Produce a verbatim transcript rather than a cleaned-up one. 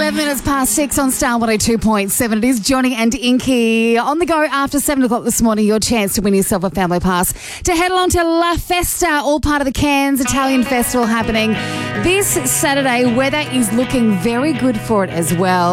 eleven minutes past six on Star one oh two point seven. It is Johnny and Inky on the go after seven o'clock this morning. Your chance to win yourself a family pass to head along to La Festa, all part of the Cairns Italian Festival happening this Saturday. Weather is looking very good for it as well.